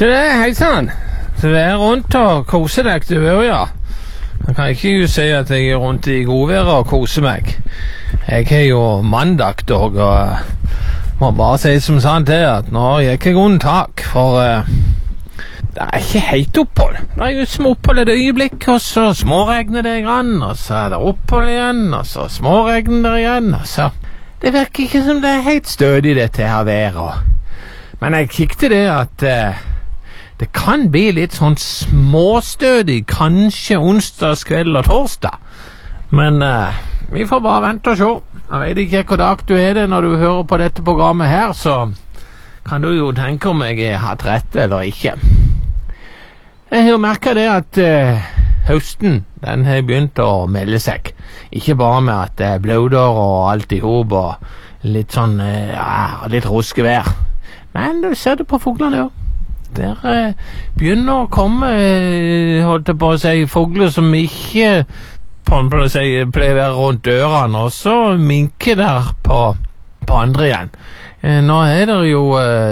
Så det er hei sann. Så det er rundt og kose deg du òg, ja. Jeg kan ikke jo si at jeg er rundt i godværet og koser meg. Jeg har jo mandag dog, og må bare si som sant det at nå gikk jeg under tak, for det er ikke helt opphold. Det er jo småopphold et øyeblikk, og så småregner det igjen, og så er det opphold igjen, og så småregner det igjen, og så det virker ikke som det er helt stødig dette her været. Men jeg kikket det at det kan bli litt sånn småstødig, kanskje onsdagskveld og torsdag. Men vi får bare vente og se. Jeg vet ikke hvor dag du er det når du hører på dette programmet her, så kan du jo tenke om jeg har hatt rett eller ikke. Jeg har jo merket det at høsten, den har begynt å melde seg. Ikke bare med at det er blodår og alt i hop og litt sånn, litt ruskevær. Men du ser det på fuglene jo. Der begynner å komme, holdt jeg på å si, fugler som ikke pleier å være rundt dørene, og så minker der på andre igjen. Nå er det jo,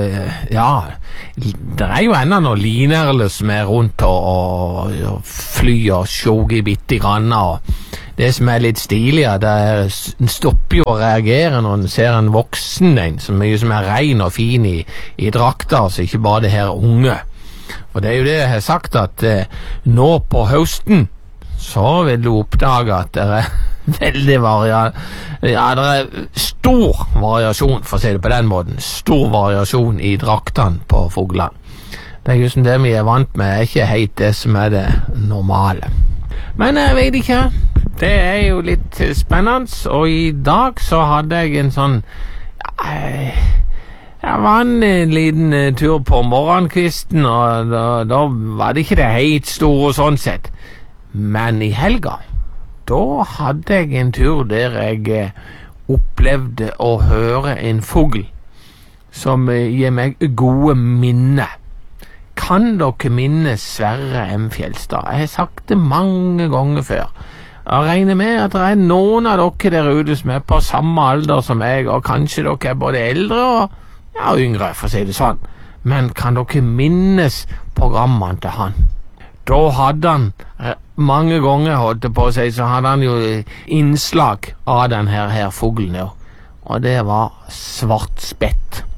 det er jo enda noen linerler som er rundt og fly og sjoge bitte grann, og det som er litt stilig, det er en stopper jo å reagere når en ser en voksen en, som er ren og fin i drakter, så ikke bare det her unge. Og det er jo det jeg har sagt, at nå på høsten, så vil du oppdage at det er veldig det er stor variasjon, for å si det på den måten, stor variasjon i draktene på fuglene. Det er just det vi er vant med, er ikke helt det som er det normale. Men jeg vet ikke, det er jo litt spennende, og i dag så hadde jeg en sånn, jeg var en liten tur på morgenkvisten, og da var det ikke det helt store sånn sett. Men i helga, da hadde jeg en tur der jeg opplevde å høre en fugl som gir meg gode minner. Kan dere minne Sverre M. Fjeldstad? Jeg har sagt det mange ganger før. Jeg regner med at det er noen av dere der ute som er på samme alder som jeg, og kanskje dere er både eldre og yngre, for å si det sånn. Men kan dere minnes programmene til han? Da hadde han mange ganger, holdt det på å si, så hadde han jo innslag av den her fuglen, jo. Og det var svart spett.